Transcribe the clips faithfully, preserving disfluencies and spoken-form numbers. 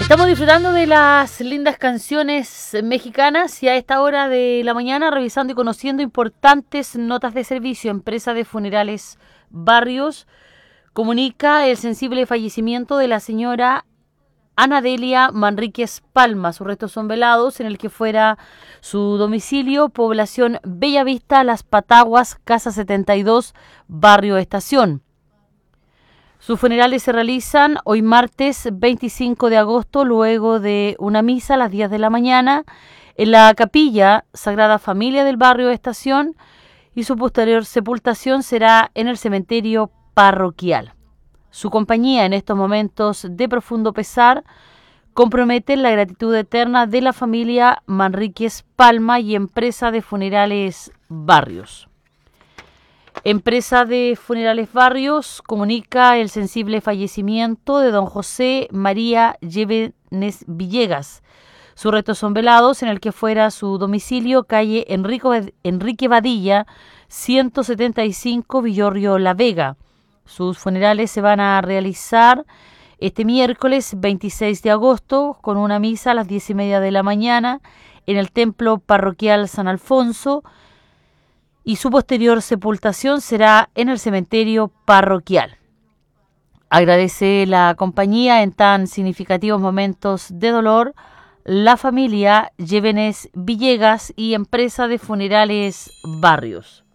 Estamos disfrutando de las lindas canciones mexicanas y a esta hora de la mañana revisando y conociendo importantes notas de servicio. Empresa de Funerales Barrios comunica el sensible fallecimiento de la señora Ana Delia Manríquez Palma. Sus restos son velados en el que fuera su domicilio, población Bellavista, Las Pataguas, Casa setenta y dos, Barrio Estación. Sus funerales se realizan hoy martes veinticinco de agosto, luego de una misa a las diez de la mañana, en la capilla Sagrada Familia del Barrio Estación, y su posterior sepultación será en el cementerio parroquial. Su compañía en estos momentos de profundo pesar compromete la gratitud eterna de la familia Manríquez Palma y Empresa de Funerales Barrios. Empresa de Funerales Barrios comunica el sensible fallecimiento de don José María Llévenes Villegas. Sus restos son velados en el que fuera su domicilio, calle Enrico, Enrique Badilla, ciento setenta y cinco, Villorrio La Vega. Sus funerales se van a realizar este miércoles veintiséis de agosto con una misa a las diez y media de la mañana en el Templo Parroquial San Alfonso, y su posterior sepultación será en el cementerio parroquial. Agradece la compañía en tan significativos momentos de dolor la familia Llévenes Villegas y Empresa de Funerales Barrios.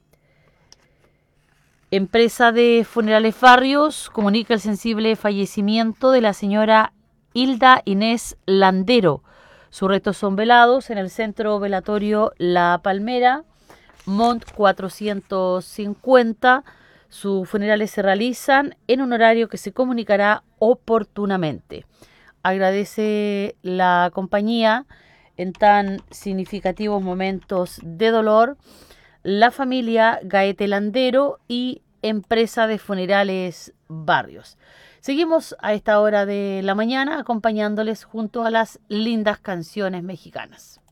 Empresa de Funerales Barrios comunica el sensible fallecimiento de la señora Hilda Inés Landero. Sus restos son velados en el Centro Velatorio La Palmera, Mont cuatrocientos cincuenta. Sus funerales se realizan en un horario que se comunicará oportunamente. Agradece la compañía en tan significativos momentos de dolor la familia Gaete Landero y Empresa de Funerales Barrios. Seguimos a esta hora de la mañana acompañándoles junto a las lindas canciones mexicanas.